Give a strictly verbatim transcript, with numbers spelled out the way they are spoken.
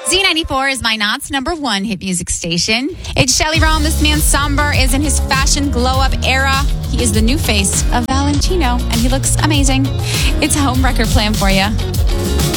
Z ninety-four is my Knott's number one hit music station. It's Shelly Rome. This man somber is in his fashion glow-up era. He is the new face of Valentino, and he looks amazing. It's a home record plan for you.